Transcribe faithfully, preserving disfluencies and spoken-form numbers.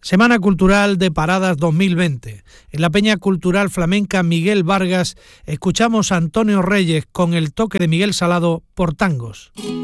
Semana Cultural de Paradas dos mil veinte. En la Peña Cultural Flamenca Miguel Vargas escuchamos a Antonio Reyes con el toque de Miguel Salado por tangos.